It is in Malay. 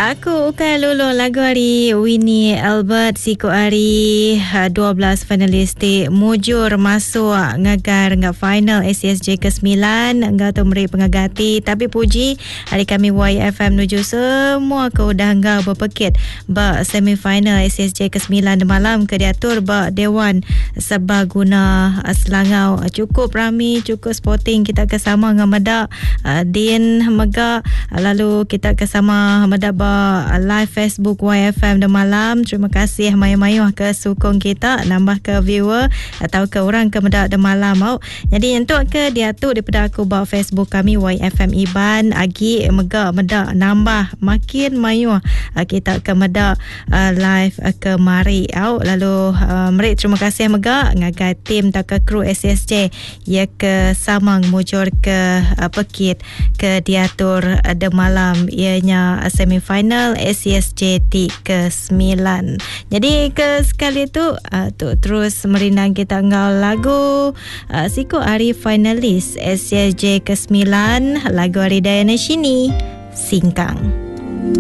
Aku ukai lulu lagu hari Winnie Albert siku hari 12 finalis di mujur masuk ngagar ngak final SCSJ ke-9 enggak tu meri pengagati tapi puji hari kami YFM nuju semua ke udah enggak berpekit ba semifinal SCSJ ke-9 malam ke diatur ba Dewan Serbaguna Selangau. Cukup rami, cukup sporting, kita kesama dengan Medak Din Mega, lalu kita kesama Medak live Facebook YFM dan malam. Terima kasih mayu-mayu ke sokong kita, nambah ke viewer atau ke orang ke Medak dan malam mau. Jadi untuk ke diatur daripada aku bawa Facebook kami YFM Iban Agi Mega Medak nambah makin mayu kita ke Medak live ke mari au. Lalu meri terima kasih Mega ngagai tim tak ke kru SSJ ya ke samang mujur ke Pekit ke diatur de malam ianya semifinal SCSJ ke-9. Jadi ke sekali tu terus merinang kita ngau lagu siku hari finalis SCSJ ke-9 lagu hari Diana Shini Singkang.